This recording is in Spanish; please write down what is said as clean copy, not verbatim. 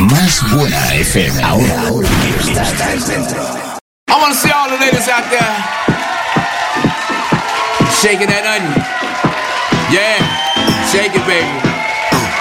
Más Buena FM. Ahora estás dentro. I want to see all the ladies out there shaking that onion. Yeah, shake it, baby.